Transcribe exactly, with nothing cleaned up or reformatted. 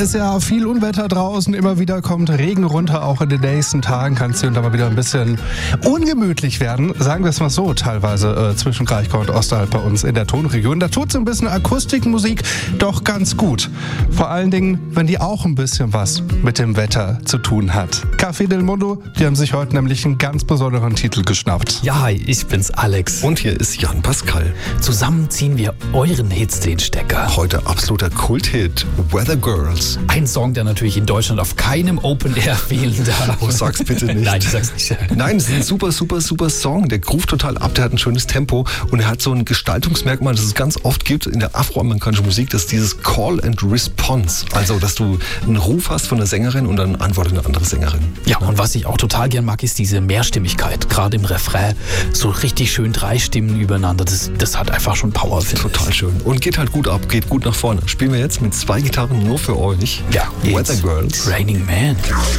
ist ja viel Unwetter draußen, immer wieder kommt Regen runter, auch in den nächsten Tagen kann es hier und da mal wieder ein bisschen ungemütlich werden, sagen wir es mal so, teilweise äh, zwischen Kraichgau und Osterhalb bei uns in der Tonregion. Da tut so ein bisschen Akustikmusik doch ganz gut. Vor allen Dingen, wenn die auch ein bisschen was mit dem Wetter zu tun hat. Café del Mundo, die haben sich heute nämlich einen ganz besonderen Titel geschnappt. Ja, hi, ich bin's Alex. Und hier ist Jan Pascal. Zusammen ziehen wir euren Hits den Stecker. Heute absoluter Kulthit, Weather Girls. Ein Song, der natürlich in Deutschland auf keinem Open Air fehlen darf. Oh, sag's bitte nicht. Nein, ich sag's nicht. Nein, es ist ein super, super, super Song. Der groovt total ab, der hat ein schönes Tempo und er hat so ein Gestaltungsmerkmal, das es ganz oft gibt in der afroamerikanischen Musik, das ist dieses Call and Response. Also, dass du einen Ruf hast von einer Sängerin und dann antwortet eine andere Sängerin. Ja, und was ich auch total gern mag, ist diese Mehrstimmigkeit. Gerade im Refrain, so richtig schön drei Stimmen übereinander. Das, das hat einfach schon Power, finde ich. Total schön. Und geht halt gut ab, geht gut nach vorne. Spielen wir jetzt mit zwei Gitarren nur für euch. Ja, Weather Girls. Raining Man.